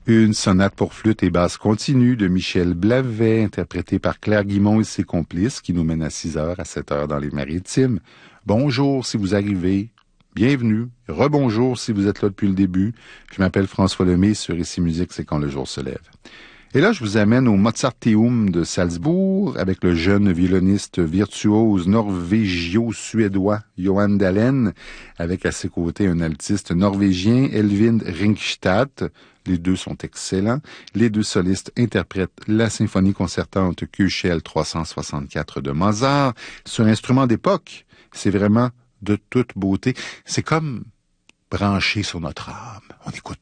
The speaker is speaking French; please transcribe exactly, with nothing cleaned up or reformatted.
Une sonate pour flûte et basse continue de Michel Blavet, interprétée par Claire Guimond et ses complices, qui nous mène à six heures à sept heures dans les Maritimes. Bonjour si vous arrivez, bienvenue, rebonjour si vous êtes là depuis le début. Je m'appelle François Lemay, sur Ici Musique, c'est quand le jour se lève. Et là, je vous amène au Mozarteum de Salzbourg avec le jeune violoniste virtuose norvégio-suédois Johan Dahlen, avec à ses côtés un altiste norvégien, Elvind Ringstad. Les deux sont excellents. Les deux solistes interprètent la symphonie concertante Q C L trois cent soixante-quatre de Mozart sur instrument d'époque. C'est vraiment de toute beauté. C'est comme branché sur notre âme. On écoute.